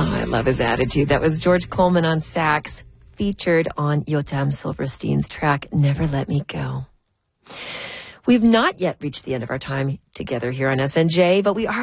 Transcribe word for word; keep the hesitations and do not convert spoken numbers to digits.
Oh, I love his attitude. That was George Coleman on sax, featured on Yotam Silverstein's track, Never Let Me Go. We've not yet reached the end of our time together here on S N J, but we are